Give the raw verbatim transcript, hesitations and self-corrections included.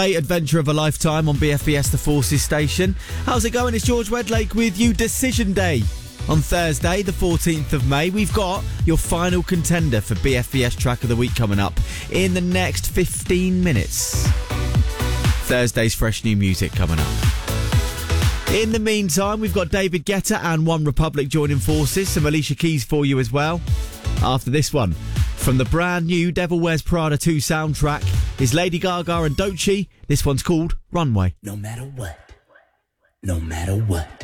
Adventure of a lifetime on B F B S The Forces station. How's it going? It's George Wedlake with you. Decision Day on Thursday, the fourteenth of May. We've got your final contender for B F B S Track of the Week coming up in the next fifteen minutes. Thursday's fresh new music coming up. In the meantime, we've got David Guetta and One Republic joining forces. Some Alicia Keys for you as well. After this one, from the brand new Devil Wears Prada two soundtrack, is Lady Gaga and Doechii. This one's called Runway. No matter what, no matter what.